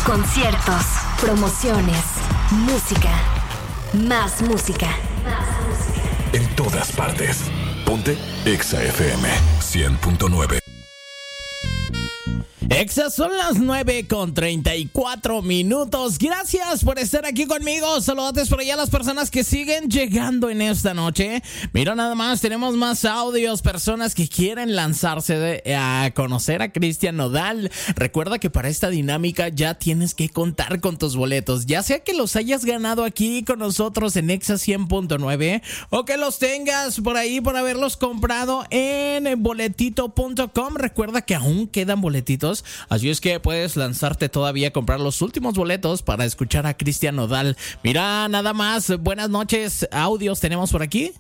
conciertos, promociones, música, más música. En todas partes. Ponte Exa FM 100.9. Exa, son las 9:34. Gracias por estar aquí conmigo. Saludos por allá a las personas que siguen llegando en esta noche. Mira, nada más, tenemos más audios. Personas que quieren lanzarse a conocer a Cristian Nodal. Recuerda que para esta dinámica ya tienes que contar con tus boletos. Ya sea que los hayas ganado aquí con nosotros en Exa 100.9 o que los tengas por ahí por haberlos comprado en boletito.com. Recuerda que aún quedan boletitos. Así es que puedes lanzarte todavía a comprar los últimos boletos para escuchar a Cristian Nodal. Mira, nada más, buenas noches. Audios tenemos por aquí.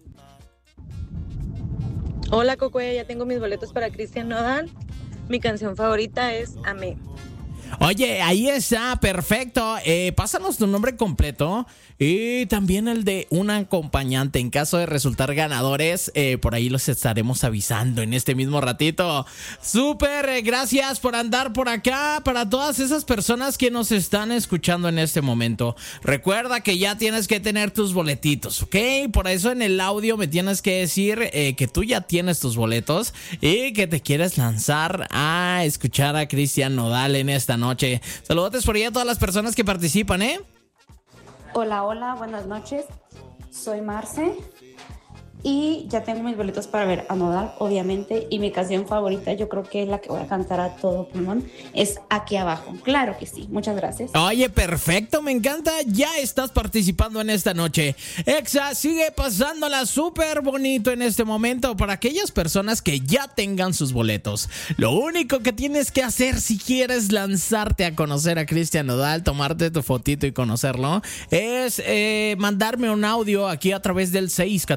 Hola, Cocue, ya tengo mis boletos para Cristian Nodal. Mi canción favorita es Amé. Oye, ahí está, perfecto. Pásanos tu nombre completo y también el de un acompañante. En caso de resultar ganadores, por ahí los estaremos avisando en este mismo ratito. Súper, gracias por andar por acá. Para todas esas personas que nos están escuchando en este momento, recuerda que ya tienes que tener tus boletitos, ¿ok? Por eso en el audio me tienes que decir que tú ya tienes tus boletos y que te quieres lanzar a escuchar a Cristian Nodal en esta noche. Saludos por ahí a todas las personas que participan, ¿eh? Hola, buenas noches. Soy Marce y ya tengo mis boletos para ver a Nodal, obviamente, y mi canción favorita, yo creo que es la que voy a cantar a todo pulmón, es Aquí Abajo. Claro que sí, muchas gracias. Oye, perfecto, me encanta, ya estás participando en esta noche. Exa sigue pasándola súper bonito en este momento para aquellas personas que ya tengan sus boletos. Lo único que tienes que hacer si quieres lanzarte a conocer a Cristian Nodal, tomarte tu fotito y conocerlo, es mandarme un audio aquí a través del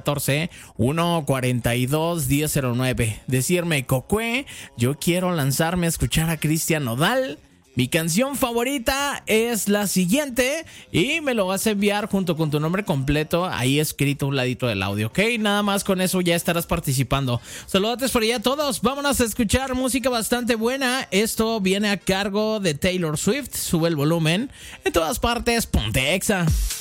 614-142-1009. Decirme, Cocue, yo quiero lanzarme a escuchar a Cristian Nodal. Mi canción favorita es la siguiente y me lo vas a enviar junto con tu nombre completo ahí escrito a un ladito del audio, ¿ok? Nada más con eso ya estarás participando. Saludos por allá a todos. Vámonos a escuchar música bastante buena. Esto viene a cargo de Taylor Swift. Sube el volumen. En todas partes, ponte Exa.